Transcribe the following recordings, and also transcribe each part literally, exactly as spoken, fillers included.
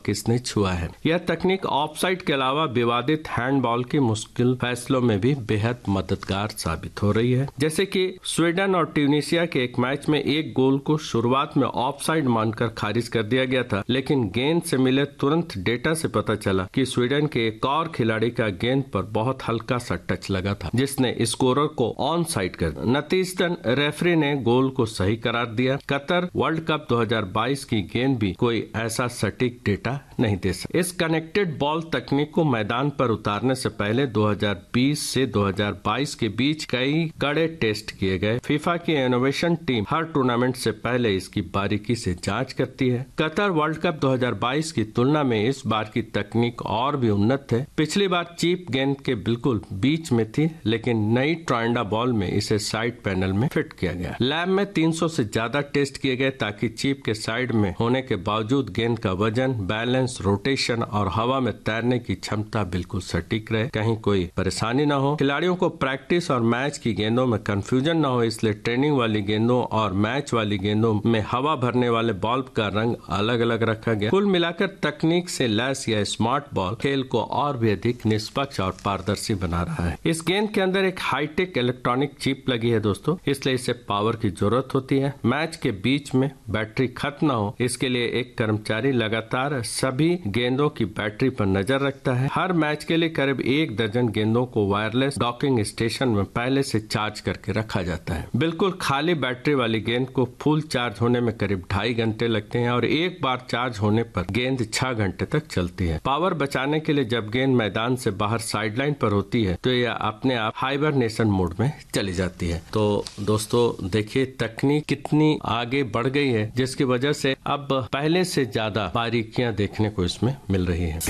पक किसने छुआ है। यह तकनीक ऑफसाइड के अलावा विवादित हैंडबॉल के मुश्किल फैसलों में भी बेहद मददगार साबित हो रही है। जैसे कि स्वीडन और ट्यूनीशिया के एक मैच में एक गोल को शुरुआत में ऑफसाइड मानकर खारिज कर दिया गया था, लेकिन गेंद से मिले तुरंत डेटा से पता चला कि स्वीडन के एक और खिलाड़ी का गेंद पर बहुत हल्का सा टच लगा था, जिसने स्कोरर को ऑन साइड कर दिया। नतीजतन रेफरी ने गोल को सही करार दिया। कतर वर्ल्ड कप दो हज़ार बाईस की गेंद भी कोई ऐसा सटीक डेटा नहीं दे सकती। इस कनेक्टेड बॉल तकनीक को मैदान पर उतारने से पहले दो हज़ार बीस से दो हज़ार बाईस के बीच कई कड़े टेस्ट किए गए। फीफा की इनोवेशन टीम हर टूर्नामेंट से पहले इसकी बारीकी से जांच करती है। कतर वर्ल्ड कप दो हज़ार बाईस की तुलना में इस बार की तकनीक और भी उन्नत है। पिछली बार चीप गेंद के बिल्कुल बीच में थी, लेकिन नई ट्रांडा बॉल में इसे साइड पैनल में फिट किया गया। लैब में तीन सौ से ज्यादा टेस्ट किए गए ताकि चिप के साइड में होने के बावजूद गेंद का वजन, बैलेंस, रोटेशन और हवा में तैरने की क्षमता बिल्कुल सटीक रहे, कहीं कोई परेशानी न हो। खिलाड़ियों को प्रैक्टिस और मैच की गेंदों में कंफ्यूजन न हो, इसलिए ट्रेनिंग वाली गेंदों और मैच वाली गेंदों में हवा भरने वाले बॉल का रंग अलग अलग रखा गया। कुल मिलाकर तकनीक से लैस यह स्मार्ट बॉल खेल को और भी अधिक निष्पक्ष और पारदर्शी बना रहा है। इस गेंद के अंदर एक हाईटेक इलेक्ट्रॉनिक चिप लगी है दोस्तों, इसलिए इसे पावर की जरूरत होती है। मैच के बीच में बैटरी खत्म न हो, इसके लिए एक कर्मचारी लगातार सभी गेंदों की बैटरी पर नजर रखता है। हर मैच के लिए करीब एक दर्जन गेंदों को वायरलेस डॉकिंग स्टेशन में पहले से चार्ज करके रखा जाता है। बिल्कुल खाली बैटरी वाली गेंद को फुल चार्ज होने में करीब ढाई घंटे लगते हैं और एक बार चार्ज होने पर गेंद छह घंटे तक चलती है। पावर बचाने के लिए जब गेंद मैदान से बाहर साइडलाइन पर होती है तो यह अपने आप हाइबरनेशन मोड में चली जाती है। तो दोस्तों देखिए तकनीक कितनी आगे बढ़ गई है, जिसकी वजह से अब पहले से ज्यादा बारीकियां देखने को इसमें मिल रही है।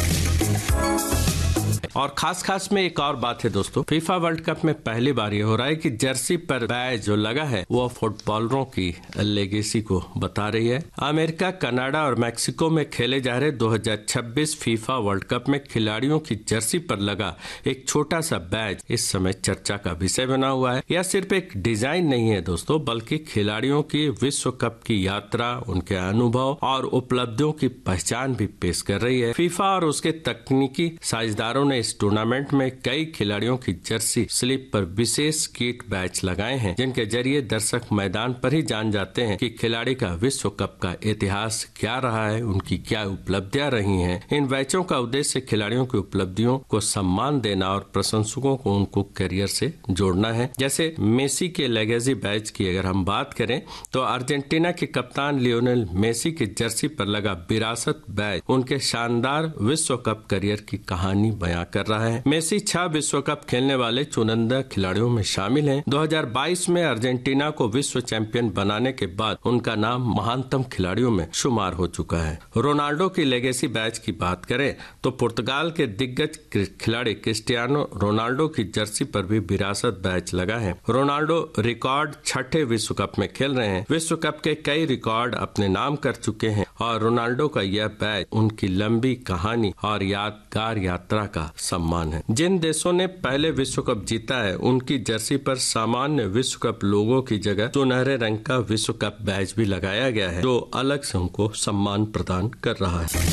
और खास खास में एक और बात है दोस्तों, फीफा वर्ल्ड कप में पहली बार ये हो रहा है कि जर्सी पर बैज जो लगा है वो फुटबॉलरों की लेगेसी को बता रही है। अमेरिका, कनाडा और मैक्सिको में खेले जा रहे दो हज़ार छब्बीस फीफा वर्ल्ड कप में खिलाड़ियों की जर्सी पर लगा एक छोटा सा बैज इस समय चर्चा का विषय बना हुआ है। यह सिर्फ एक डिजाइन नहीं है दोस्तों, बल्कि खिलाड़ियों की विश्व कप की यात्रा, उनके अनुभव और उपलब्धियों की पहचान भी पेश कर रही है। फीफा और उसके तकनीकी साझेदारों ने इस टूर्नामेंट में कई खिलाड़ियों की जर्सी स्लिप पर विशेष किट बैच लगाए हैं, जिनके जरिए दर्शक मैदान पर ही जान जाते हैं कि खिलाड़ी का विश्व कप का इतिहास क्या रहा है, उनकी क्या उपलब्धियां रही हैं। इन बैचों का उद्देश्य खिलाड़ियों की उपलब्धियों को सम्मान देना और प्रशंसकों को उनको करियर से जोड़ना है। जैसे मेसी के लेगेसी बैच की अगर हम बात करें तो अर्जेंटीना के कप्तान लियोनेल मेसी की जर्सी पर लगा विरासत बैच उनके शानदार विश्व कप करियर की कहानी बयां कर रहा है। मेसी छह विश्व कप खेलने वाले चुनिंदा खिलाड़ियों में शामिल हैं। दो हज़ार बाईस में अर्जेंटीना को विश्व चैंपियन बनाने के बाद उनका नाम महानतम खिलाड़ियों में शुमार हो चुका है। रोनाल्डो की लेगेसी बैच की बात करें तो पुर्तगाल के दिग्गज खिलाड़ी क्रिस्टियानो रोनाल्डो की जर्सी पर भी विरासत बैच लगा है। रोनाल्डो रिकॉर्ड छठे विश्व कप में खेल रहे हैं। विश्व कप के कई रिकॉर्ड अपने नाम कर चुके हैं और रोनाल्डो का यह बैच उनकी लंबी कहानी और यादगार यात्रा का सम्मान है। जिन देशों ने पहले विश्व कप जीता है उनकी जर्सी पर सामान्य विश्व कप लोगों की जगह सुनहरे रंग का विश्व कप बैच भी लगाया गया है, जो अलग से उनको सम्मान प्रदान कर रहा है।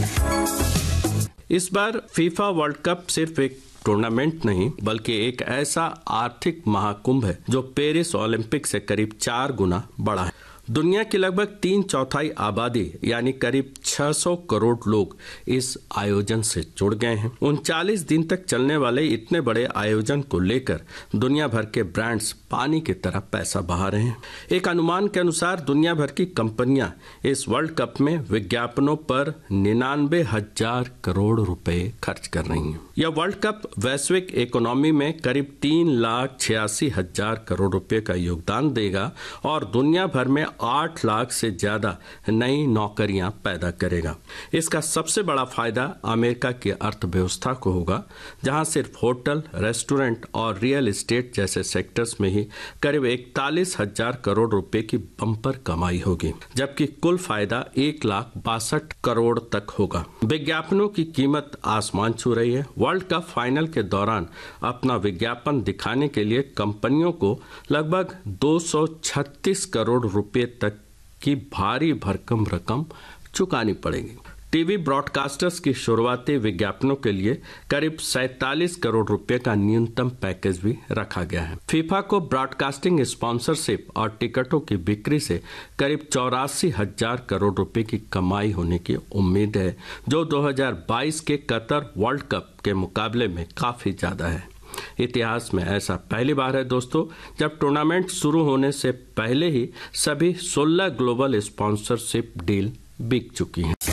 इस बार फीफा वर्ल्ड कप सिर्फ एक टूर्नामेंट नहीं बल्कि एक ऐसा आर्थिक महाकुंभ है जो पेरिस ओलंपिक से करीब चार गुना बड़ा है। दुनिया की लगभग तीन चौथाई आबादी यानी करीब छह सौ करोड़ लोग इस आयोजन से जुड़ गए हैं। उनचालीस दिन तक चलने वाले इतने बड़े आयोजन को लेकर दुनिया भर के ब्रांड्स पानी की तरह पैसा बहा रहे हैं। एक अनुमान के अनुसार दुनिया भर की कंपनियां इस वर्ल्ड कप में विज्ञापनों पर निन्यानवे हजार करोड़ रुपए खर्च कर रही हैं। यह वर्ल्ड कप वैश्विक इकोनॉमी में करीब तीन लाख छियासी हजार करोड़ रुपए का योगदान देगा और दुनिया भर में आठ लाख से ज्यादा नई नौकरियां पैदा करेगा। इसका सबसे बड़ा फायदा अमेरिका की अर्थव्यवस्था को होगा, जहां सिर्फ होटल, रेस्टोरेंट और रियल एस्टेट जैसे सेक्टर्स में ही करीब इकतालीस हजार करोड़ रुपए की बम्पर कमाई होगी, जबकि कुल फायदा एक लाख बासठ करोड़ तक होगा। विज्ञापनों की कीमत आसमान छू रही है। वर्ल्ड कप फाइनल के दौरान अपना विज्ञापन दिखाने के लिए कंपनियों को लगभग दो सौ छत्तीस करोड़ रुपए तक की भारी भरकम रकम चुकानी पड़ेगी। टीवी ब्रॉडकास्टर्स की शुरुआती विज्ञापनों के लिए करीब सैतालीस करोड़ रुपए का न्यूनतम पैकेज भी रखा गया है। फीफा को ब्रॉडकास्टिंग स्पॉन्सरशिप और टिकटों की बिक्री से करीब चौरासी हजार करोड़ रुपए की कमाई होने की उम्मीद है, जो दो हज़ार बाईस के कतर वर्ल्ड कप के मुकाबले में काफी ज्यादा है। इतिहास में ऐसा पहली बार है दोस्तों, जब टूर्नामेंट शुरू होने से पहले ही सभी सोलह ग्लोबल स्पॉन्सरशिप डील बिक चुकी हैं।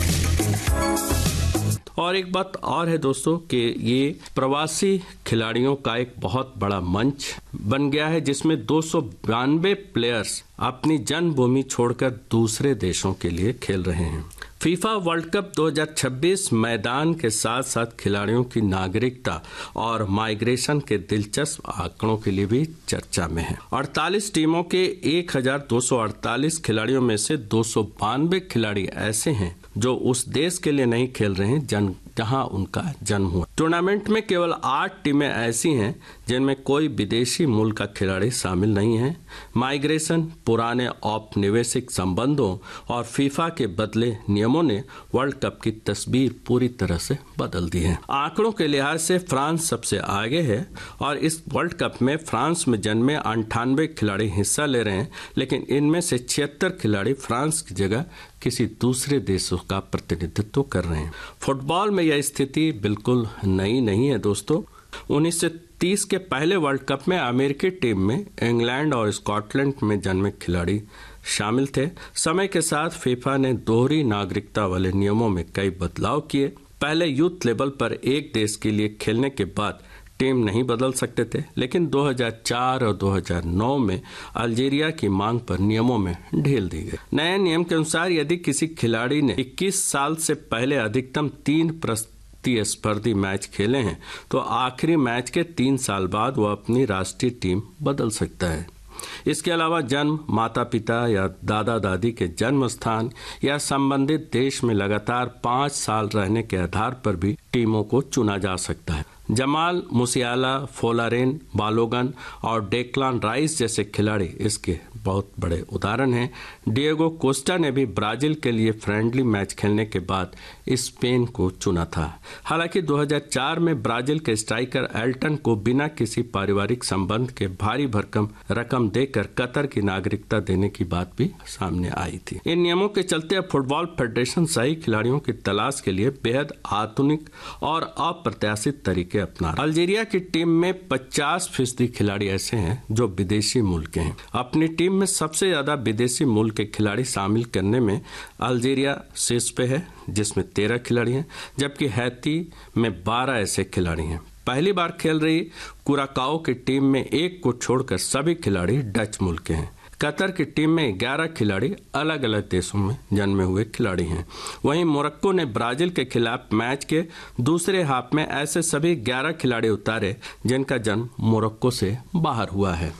और एक बात और है दोस्तों कि ये प्रवासी खिलाड़ियों का एक बहुत बड़ा मंच बन गया है, जिसमें दो सौ बानवे प्लेयर्स अपनी जन्मभूमि छोड़कर दूसरे देशों के लिए खेल रहे हैं। फीफा वर्ल्ड कप दो हज़ार छब्बीस मैदान के साथ साथ खिलाड़ियों की नागरिकता और माइग्रेशन के दिलचस्प आंकड़ों के लिए भी चर्चा में है। अड़तालीस टीमों के एक हज़ार दो सौ अड़तालीस खिलाड़ियों में से दो सौ बानवे खिलाड़ी ऐसे हैं जो उस देश के लिए नहीं खेल रहे हैं जन जहां उनका जन्म हुआ। टूर्नामेंट में केवल आठ टीमें ऐसी हैं जिनमें कोई विदेशी मूल का खिलाड़ी शामिल नहीं है। माइग्रेशन, पुराने औपनिवेशिक संबंधों और फीफा के बदले नियमों ने वर्ल्ड कप की तस्वीर पूरी तरह से बदल दी है। आंकड़ों के लिहाज से फ्रांस सबसे आगे है और इस वर्ल्ड कप में फ्रांस में जन्मे अंठानवे खिलाड़ी हिस्सा ले रहे हैं, लेकिन इनमें से छिहत्तर खिलाड़ी फ्रांस की जगह किसी दूसरे देशों का प्रतिनिधित्व कर रहे हैं। फुटबॉल में यह स्थिति बिल्कुल नई नहीं है दोस्तों। उन्नीस सौ तीस के पहले वर्ल्ड कप में अमेरिकी टीम में इंग्लैंड और स्कॉटलैंड में जन्मे खिलाड़ी शामिल थे। समय के साथ फीफा ने दोहरी नागरिकता वाले नियमों में कई बदलाव किए। पहले यूथ लेवल पर एक देश के लिए खेलने के बाद टीम नहीं बदल सकते थे, लेकिन दो हज़ार चार और दो हज़ार नौ में अल्जीरिया की मांग पर नियमों में ढील दी गई। नए नियम के अनुसार यदि किसी खिलाड़ी ने इक्कीस साल से पहले अधिकतम तीन प्रतिस्पर्धी मैच खेले हैं तो आखिरी मैच के तीन साल बाद वह अपनी राष्ट्रीय टीम बदल सकता है। इसके अलावा जन्म, माता पिता या दादा दादी के जन्म स्थान या संबंधित देश में लगातार पाँच साल रहने के आधार पर भी टीमों को चुना जा सकता है। जमाल मुसियाला, फोलारेन बालोगन और डेक्लान राइस जैसे खिलाड़ी इसके बहुत बड़े उदाहरण हैं। डिएगो कोस्टा ने भी ब्राजील के लिए फ्रेंडली मैच खेलने के बाद स्पेन को चुना था। हालांकि दो हज़ार चार में ब्राजील के स्ट्राइकर एल्टन को बिना किसी पारिवारिक संबंध के भारी भरकम रकम देकर कतर की नागरिकता देने की बात भी सामने आई थी। इन नियमों के चलते अब फुटबॉल फेडरेशन सही खिलाड़ियों की तलाश के लिए बेहद आधुनिक और अप्रत्याशित तरीके अपना। अल्जीरिया की टीम में पचास फीसदी खिलाड़ी ऐसे हैं जो विदेशी मूल के हैं। अपनी टीम में सबसे ज्यादा विदेशी मूल के खिलाड़ी शामिल करने में अल्जीरिया शीर्ष पे है, जिसमें तेरह खिलाड़ी हैं, जबकि हैती में बारह ऐसे खिलाड़ी हैं। पहली बार खेल रही कुराकाओ की टीम में एक को छोड़कर सभी खिलाड़ी डच मूल के हैं। कतर की टीम में ग्यारह खिलाड़ी अलग अलग देशों में जन्मे हुए खिलाड़ी हैं। वहीं मोरक्को ने ब्राजील के खिलाफ मैच के दूसरे हाफ में ऐसे सभी ग्यारह खिलाड़ी उतारे जिनका जन्म मोरक्को से बाहर हुआ है।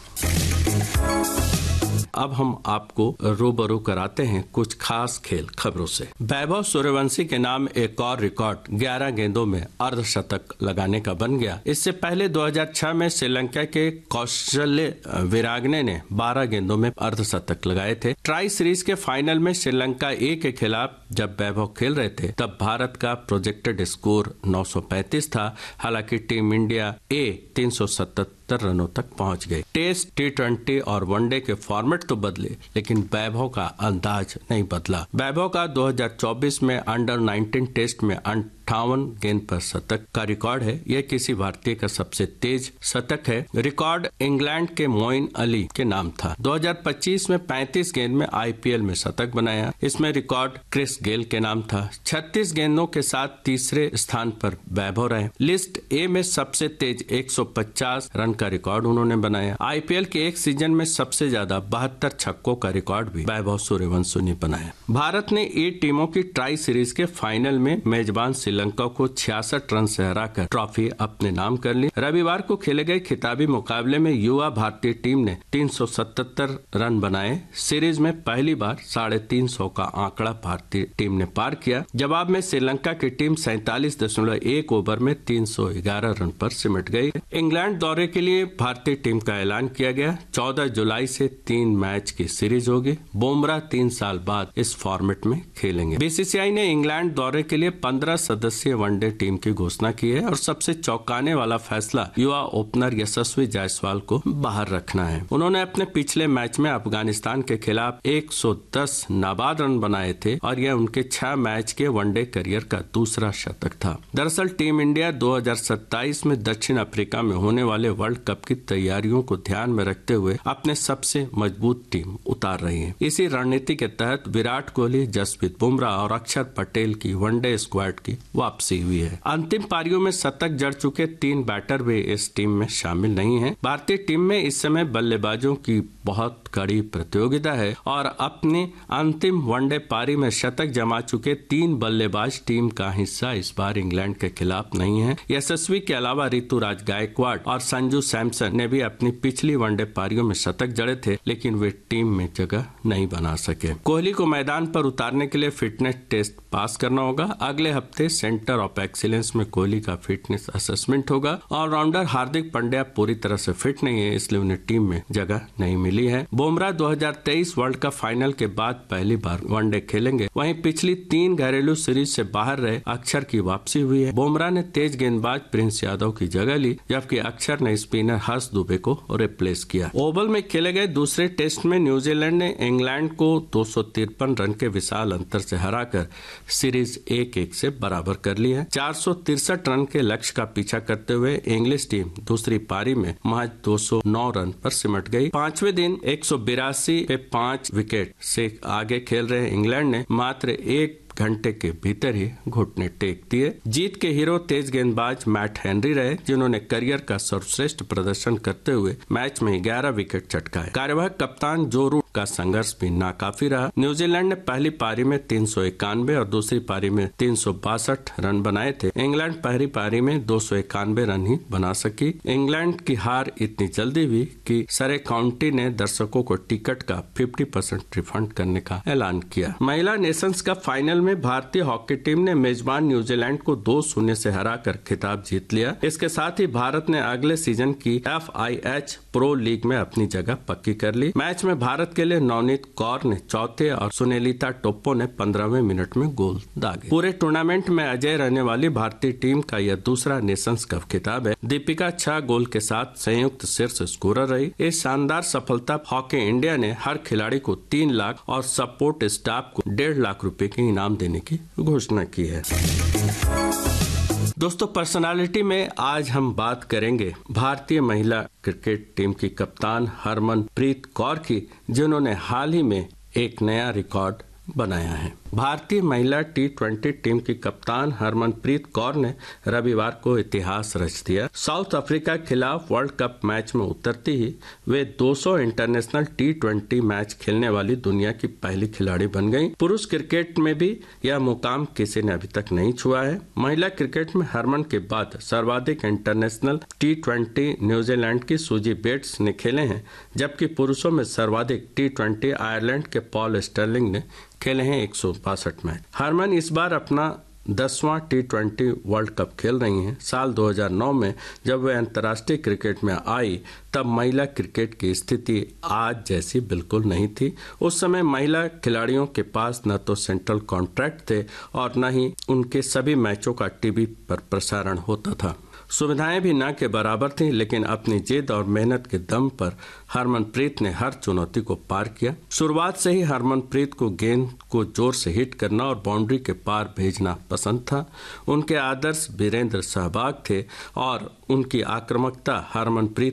अब हम आपको रूबरू कराते हैं कुछ खास खेल खबरों से। वैभव सूर्यवंशी के नाम एक और रिकॉर्ड ग्यारह गेंदों में अर्धशतक लगाने का बन गया। इससे पहले दो हज़ार छह में श्रीलंका के कौशल्य विरागने ने बारह गेंदों में अर्धशतक लगाए थे। ट्राई सीरीज के फाइनल में श्रीलंका ए के खिलाफ जब वैभव खेल रहे थे तब भारत का प्रोजेक्टेड स्कोर नौ सौ पैंतीस था। हालांकि टीम इंडिया ए तीन सौ सतहत्तर रनों तक पहुंच गई। टेस्ट, टी ट्वेंटी और वनडे के फॉर्मेट तो बदले, लेकिन वैभव का अंदाज नहीं बदला। वैभव का दो हज़ार चौबीस में अंडर नाइनटीन टेस्ट में अट्ठावन गेंद पर शतक का रिकॉर्ड है। यह किसी भारतीय का सबसे तेज शतक है। रिकॉर्ड इंग्लैंड के मोइन अली के नाम था। दो हज़ार पच्चीस में पैंतीस गेंद में आईपीएल में शतक बनाया। इसमें रिकॉर्ड क्रिस गेल के नाम था। छत्तीस गेंदों के साथ तीसरे स्थान पर वैभव रहे। लिस्ट ए में सबसे तेज एक सौ पचास रन का रिकॉर्ड उन्होंने बनाया। आईपीएल के एक सीजन में सबसे ज्यादा बहत्तर छक्कों का रिकॉर्ड भी वैभव सूर्यवंशी ने बनाया। भारत ने ए टीमों की ट्राई सीरीज के फाइनल में मेजबान श्रीलंका श्रीलंका को छियासठ रन से हराकर ट्रॉफी अपने नाम कर ली। रविवार को खेले गए खिताबी मुकाबले में युवा भारतीय टीम ने तीन सौ सतहत्तर रन बनाए। सीरीज में पहली बार साढ़े तीन सौ का आंकड़ा भारतीय टीम ने पार किया। जवाब में श्रीलंका की टीम सैतालीस दशमलव एक ओवर में तीन सौ ग्यारह रन पर सिमट गई। इंग्लैंड दौरे के लिए भारतीय टीम का ऐलान किया गया। चौदह जुलाई से तीन मैच की सीरीज होगी। बुमराह तीन साल बाद इस फॉर्मेट में खेलेंगे। बीसीसीआई ने इंग्लैंड दौरे के लिए पंद्रह सदस्यीय वनडे टीम की घोषणा की है और सबसे चौंकाने वाला फैसला युवा ओपनर यशस्वी जायसवाल को बाहर रखना है। उन्होंने अपने पिछले मैच में अफगानिस्तान के खिलाफ एक सौ दस नाबाद रन बनाए थे और यह उनके छह मैच के वनडे करियर का दूसरा शतक था। दरअसल टीम इंडिया दो हज़ार सत्ताईस में दक्षिण अफ्रीका में होने वाले वर्ल्ड कप की तैयारियों को ध्यान में रखते हुए अपने सबसे मजबूत टीम उतार रही है। इसी रणनीति के तहत विराट कोहली, जसप्रीत बुमराह और अक्षर पटेल की वनडे स्क्वाड की वापसी हुई है। अंतिम पारियों में शतक जड़ चुके तीन बैटर भी इस टीम में शामिल नहीं हैं। भारतीय टीम में इस समय बल्लेबाजों की बहुत कड़ी प्रतियोगिता है और अपनी अंतिम वनडे पारी में शतक जमा चुके तीन बल्लेबाज टीम का हिस्सा इस बार इंग्लैंड के खिलाफ नहीं है। यशस्वी के अलावा ऋतुराज गायकवाड़ और संजू सैमसन ने भी अपनी पिछली वनडे पारियों में शतक जड़े थे, लेकिन वे टीम में जगह नहीं बना सके। कोहली को मैदान पर उतारने के लिए फिटनेस टेस्ट पास करना होगा। अगले हफ्ते सेंटर ऑफ एक्सीलेंस में कोहली का फिटनेस असेसमेंट होगा। ऑलराउंडर हार्दिक पांड्या पूरी तरह से फिट नहीं है, इसलिए उन्हें टीम में जगह नहीं मिली है। बुमराह दो हज़ार तेईस वर्ल्ड कप फाइनल के बाद पहली बार वनडे खेलेंगे। वहीं पिछली तीन घरेलू सीरीज से बाहर रहे अक्षर की वापसी हुई है। बुमराह ने तेज गेंदबाज प्रिंस यादव की जगह ली, जबकि अक्षर ने स्पिनर हर्ष दुबे को रिप्लेस किया। ओवल में खेले गए दूसरे टेस्ट में न्यूजीलैंड ने इंग्लैंड को दो सौ तिरपन रन के विशाल अंतर से हराकर सीरीज एक एक से बराबर कर ली है। चार सौ तिरसठ रन के लक्ष्य का पीछा करते हुए इंग्लिश टीम दूसरी पारी में महज दो सौ नौ रन पर सिमट गई। पांचवें दिन एक सौ बिरासी पे पांच विकेट से आगे खेल रहे इंग्लैंड ने मात्र एक घंटे के भीतर ही घुटने टेक दिए। जीत के हीरो तेज गेंदबाज मैट हेनरी रहे, जिन्होंने करियर का सर्वश्रेष्ठ प्रदर्शन करते हुए मैच में ग्यारह विकेट चटकाए। कार्यवाहक कप्तान जो रूट का संघर्ष भी नाकाफी रहा। न्यूजीलैंड ने पहली पारी में तीन सौ इक्यानवे और दूसरी पारी में तीन सौ बासठ रन बनाए थे। इंग्लैंड पहली पारी में दो सौ इक्यानवे रन ही बना सकी। इंग्लैंड की हार इतनी जल्दी हुई कि सरे काउंटी ने दर्शकों को टिकट का पचास परसेंट रिफंड करने का ऐलान किया। महिला नेशंस कप फाइनल में भारतीय हॉकी टीम ने मेजबान न्यूजीलैंड को दो शून्य से हराकर खिताब जीत लिया। इसके साथ ही भारत ने अगले सीजन की F I H pro league में अपनी जगह पक्की कर ली। मैच में भारत के लिए नवनीत कौर ने चौथे और सुनीलिता टोप्पो ने पंद्रहवें मिनट में गोल दागे। पूरे टूर्नामेंट में अजय रहने वाली भारतीय टीम का यह दूसरा नेशंस कप खिताब है। दीपिका छह गोल के साथ संयुक्त शीर्ष स्कोरर रही। इस शानदार सफलता हॉकी इंडिया ने हर खिलाड़ी को तीन लाख और सपोर्ट स्टाफ को डेढ़ लाख रुपए के इनाम देने की घोषणा की है। दोस्तों, पर्सनालिटी में आज हम बात करेंगे भारतीय महिला क्रिकेट टीम की कप्तान हरमनप्रीत कौर की, जिन्होंने हाल ही में एक नया रिकॉर्ड बनाया है। भारतीय महिला टी ट्वेंटी टीम की कप्तान हरमनप्रीत कौर ने रविवार को इतिहास रच दिया। साउथ अफ्रीका के खिलाफ वर्ल्ड कप मैच में उतरती ही वे दो सौ इंटरनेशनल टी ट्वेंटी मैच खेलने वाली दुनिया की पहली खिलाड़ी बन गईं। पुरुष क्रिकेट में भी यह मुकाम किसी ने अभी तक नहीं छुआ है। महिला क्रिकेट में हरमन के बाद सर्वाधिक इंटरनेशनल टी ट्वेंटी न्यूजीलैंड की सूजी बेट्स ने खेले हैं, जबकि पुरुषों में सर्वाधिक टी ट्वेंटी आयरलैंड के पॉल स्टर्लिंग ने खेले हैं एक सौ बासठ मैच। हरमन इस बार अपना दसवां टी ट्वेंटी वर्ल्ड कप खेल रही हैं। साल दो हज़ार नौ में जब वे अंतर्राष्ट्रीय क्रिकेट में आई, तब महिला क्रिकेट की स्थिति आज जैसी बिल्कुल नहीं थी। उस समय महिला खिलाड़ियों के पास न तो सेंट्रल कॉन्ट्रैक्ट थे और न ही उनके सभी मैचों का टीवी पर प्रसारण होता था। सुविधाएं भी न के बराबर थीं, लेकिन अपनी जिद और मेहनत के दम पर हरमनप्रीत ने हर चुनौती को पार किया। शुरुआत से ही हरमनप्रीत को गेंद को जोर से हिट करना और बाउंड्री के पार भेजना पसंद था। उनके आदर्श वीरेंद्र सहवाग थे और उनकी आक्रामकता हरमनप्रीत के खेल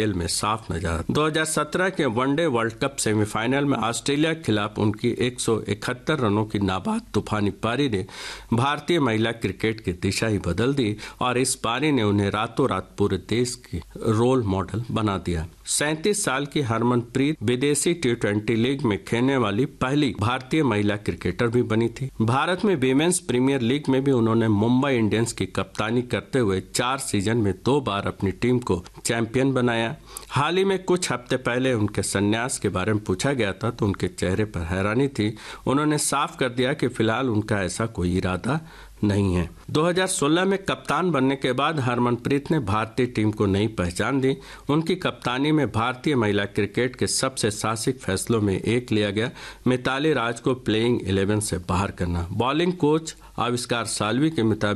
खेल में साफ नजर आता। दो हज़ार सत्रह के वनडे वर्ल्ड कप सेमीफाइनल में ऑस्ट्रेलिया के खिलाफ उनकी एक सौ इकहत्तर रनों की नाबाद तूफानी पारी ने भारतीय महिला क्रिकेट की दिशा ही बदल दी और इस पारी ने उन्हें रातों रात पूरे देश की रोल मॉडल बना दिया। सैंतीस साल की हरमनप्रीत विदेशी टी ट्वेंटी लीग में खेलने वाली पहली भारतीय महिला क्रिकेटर भी बनी थी। भारत में विमेंस प्रीमियर लीग में भी उन्होंने मुंबई इंडियंस की कप्तानी करते हुए चार सीजन में दो बार अपनी टीम को चैंपियन बनाया। हाल ही में कुछ हफ्ते पहले उनके संन्यास के बारे में पूछा गया था तो उनके चेहरे पर हैरानी थी। उन्होंने साफ कर दिया कि फिलहाल उनका ऐसा कोई इरादा नहीं है। दो हज़ार सोलह में कप्तान बनने के बाद हरमनप्रीत ने भारतीय टीम को नई पहचान दी। उनकी कप्तानी में भारतीय महिला क्रिकेट के सबसे साहसिक फैसलों में एक लिया गया मिताली राज को प्लेइंग इलेवन से बाहर करना। बॉलिंग कोच आविष्कार साल्वी के मुताबिक